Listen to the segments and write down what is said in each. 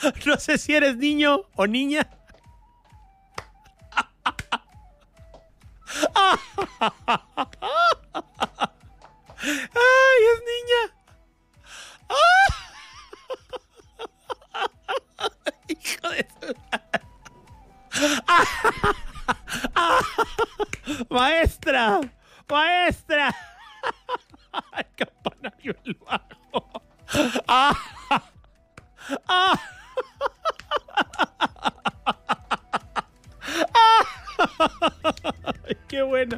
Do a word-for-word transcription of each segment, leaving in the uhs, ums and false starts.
No sé si eres niño o niña. ¡Ay, es niña! ¡Hijo de su... ¡Maestra! ¡Maestra! ¡El campanario el bajo! ¡Ah! ¡Ah! ¡Ay, qué bueno!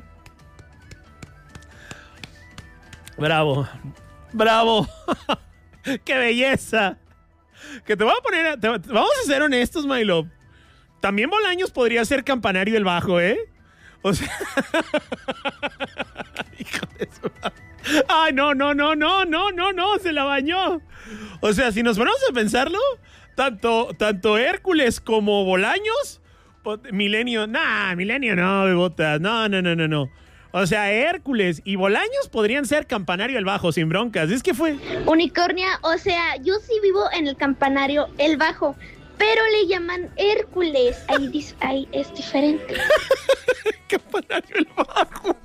¡Bravo! ¡Bravo! ¡Qué belleza! Que te voy a poner... A, te, vamos a ser honestos, my love. También Bolaños podría ser campanario el bajo, ¿eh? O sea... Hijo de su... ¡Ay, no, no, no, no, no, no, no! ¡Se la bañó! O sea, si nos ponemos a pensarlo, tanto, tanto Hércules como Bolaños... Milenio... Nah, Milenio no, Bebotas. No, no, no, no, no. O sea, Hércules y Bolaños podrían ser campanario el bajo sin broncas. Es que fue... Unicornia, o sea, yo sí vivo en el campanario el bajo, pero le llaman Hércules. Ahí, dis- ahí es diferente. Campanario el bajo.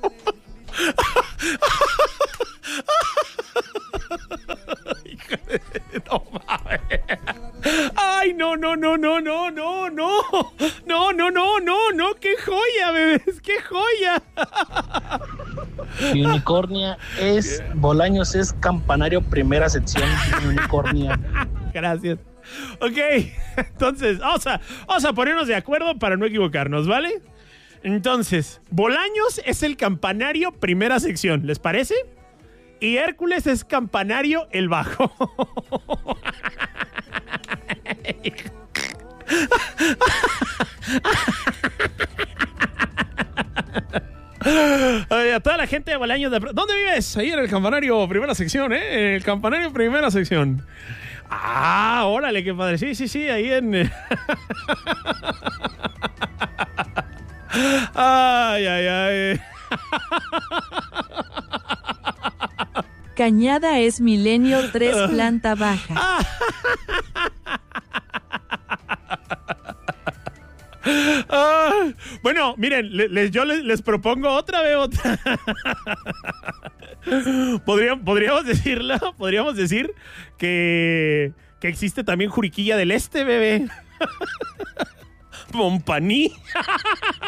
No mames. Ay, no, no, no, no, no, no, no. No, no, no, no, no. Qué joya, bebés, qué joya. Unicornia es, Bolaños es campanario primera sección. Unicornia. Gracias. Ok, entonces, vamos a, vamos a ponernos de acuerdo para no equivocarnos, ¿vale? Entonces, Bolaños es el campanario primera sección, ¿les parece? Y Hércules es campanario el bajo. Ay, a toda la gente de Bolaños, de... ¿dónde vives? Ahí en el campanario primera sección, ¿eh? En el campanario primera sección. Ah, órale, qué padre. Sí, sí, sí, ahí en... Ay, ay, ay. Cañada es Milenio tres, planta baja. Ah, bueno, miren, les, les, yo les, les propongo otra vez otra. Podríamos, podríamos decirla, podríamos decir que, que existe también Juriquilla del Este, bebé. Montpaní.